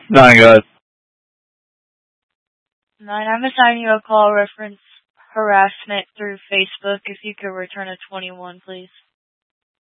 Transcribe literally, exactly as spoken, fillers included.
Nine, guys. Nine, I'm assigning you a call reference harassment through Facebook. If you could return a twenty-one, please.